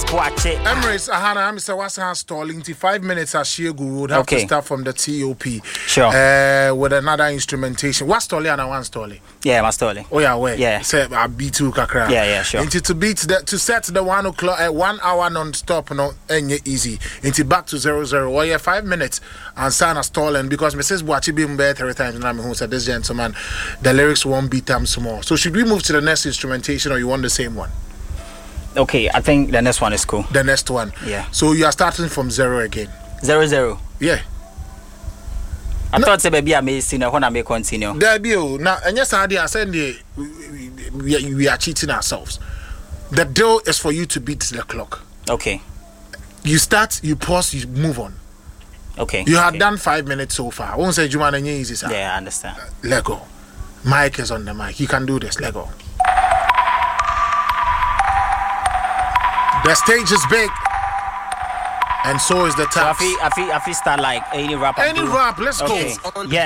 Boache. Emirates, Ahana, I'm Mr. Wasan stalling. 5 minutes as she would have to start from the TOP. Sure. With another instrumentation. What's stalling and one stalling? Yeah, my stalling. Oh, yeah, wait. Yeah. Say, I'll beat you, Kakra. Yeah, sure. Into to beat that, to set the 1 o'clock, 1 hour non stop, no, and easy. Into back to 0-0. Oh, yeah, 5 minutes and sign a stalling because Mrs. Boachi being better 3 times. And I'm who said this gentleman, the lyrics won't beat them small. So, should we move to the next instrumentation or you want the same one? Okay, I think the next one is cool. The next one. Yeah. So you are starting from 0 again. 0-0. Yeah. I thought maybe I may see when I may continue. There be now, and yes, I said we are cheating ourselves. The deal is for you to beat the clock. Okay. You start, you pause, you move on. Okay. You have done 5 minutes so far. I won't say you want to easy, sir. Yeah, I understand. Let go. Mike is on the mic. You can do this. Let go. The stage is big, and so is the task. So I feel start like any rap. Any rap, let's go. Yeah.